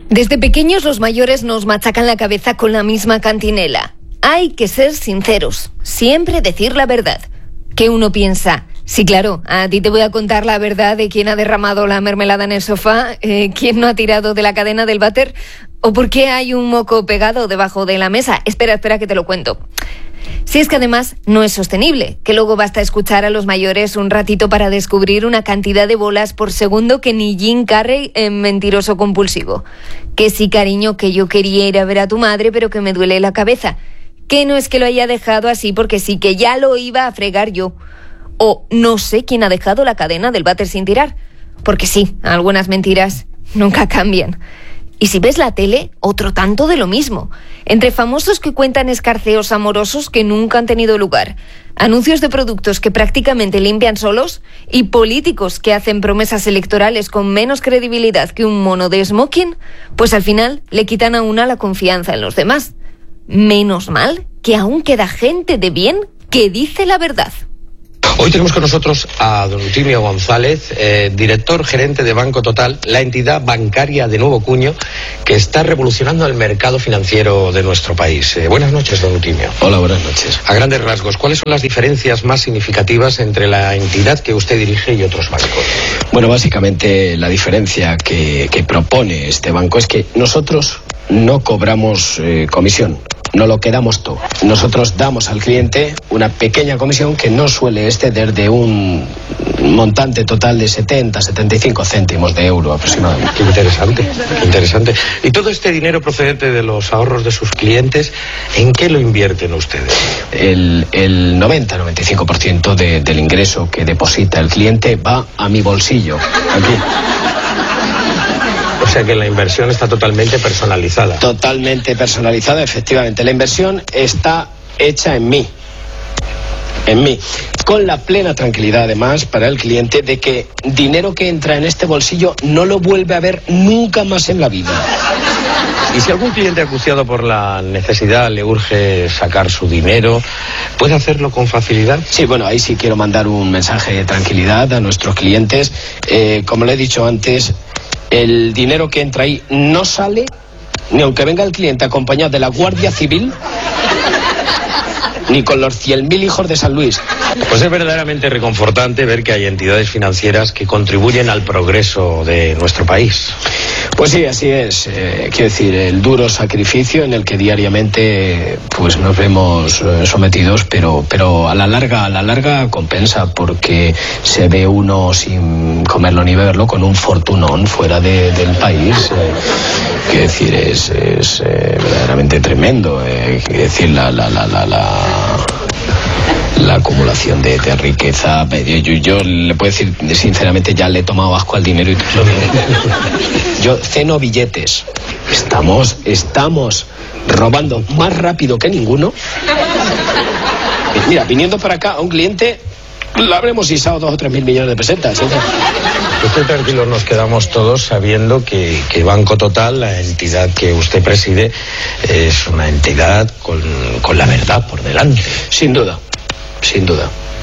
Desde pequeños los mayores nos machacan la cabeza con la misma cantinela. Hay que ser sinceros, siempre decir la verdad. ¿Qué uno piensa? Sí, claro, a ti te voy a contar la verdad de quién ha derramado la mermelada en el sofá, quién no ha tirado de la cadena del váter o por qué hay un moco pegado debajo de la mesa. Espera que te lo cuento. Si es que además no es sostenible, que luego basta escuchar a los mayores un ratito para descubrir una cantidad de bolas por segundo que ni Jim Carrey en Mentiroso Compulsivo. Que sí, cariño, que yo quería ir a ver a tu madre, pero que me duele la cabeza. Que no es que lo haya dejado así porque sí, que ya lo iba a fregar yo. O no sé quién ha dejado la cadena del váter sin tirar. Porque sí, algunas mentiras nunca cambian. Y si ves la tele, otro tanto de lo mismo. Entre famosos que cuentan escarceos amorosos que nunca han tenido lugar, anuncios de productos que prácticamente limpian solos y políticos que hacen promesas electorales con menos credibilidad que un mono de smoking, pues al final le quitan a una la confianza en los demás. Menos mal que aún queda gente de bien que dice la verdad. Hoy tenemos con nosotros a don Eutimio González, director gerente de Banco Total, la entidad bancaria de nuevo cuño que está revolucionando el mercado financiero de nuestro país. Buenas noches, don Eutimio. Hola, buenas noches. A grandes rasgos, ¿cuáles son las diferencias más significativas entre la entidad que usted dirige y otros bancos? Bueno, básicamente la diferencia que propone este banco es que nosotros no cobramos comisión. No lo quedamos todo. Nosotros damos al cliente una pequeña comisión que no suele exceder de un montante total de 70-75 céntimos de euro aproximadamente. Qué interesante, qué interesante. Y todo este dinero procedente de los ahorros de sus clientes, ¿en qué lo invierten ustedes? El 90-95% del ingreso que deposita el cliente va a mi bolsillo, aquí. O sea que la inversión está totalmente personalizada. Totalmente personalizada, efectivamente. La inversión está hecha en mí. En mí. Con la plena tranquilidad, además, para el cliente de que dinero que entra en este bolsillo no lo vuelve a ver nunca más en la vida. Y si algún cliente acuciado por la necesidad le urge sacar su dinero, ¿puede hacerlo con facilidad? Sí, bueno, ahí sí quiero mandar un mensaje de tranquilidad a nuestros clientes. Como le he dicho antes, el dinero que entra ahí no sale, ni aunque venga el cliente acompañado de la Guardia Civil, ni con los 100.000 hijos de San Luis. Pues es verdaderamente reconfortante ver que hay entidades financieras que contribuyen al progreso de nuestro país. Pues sí, así es. Quiero decir, el duro sacrificio en el que diariamente pues nos vemos sometidos, pero a la larga compensa, porque se ve uno sin comerlo ni beberlo con un fortunón fuera del país. Quiero decir, es verdaderamente tremendo. Quiero decir, la acumulación de riqueza. Yo le puedo decir sinceramente, ya le he tomado asco al dinero y todo. Yo ceno billetes. Estamos robando más rápido que ninguno. Mira, viniendo para acá a un cliente le habremos isado 2 o 3 mil millones de pesetas. Estoy tranquilo, nos quedamos todos sabiendo que Banco Total, la entidad que usted preside, es una entidad con la verdad por delante. Sin duda.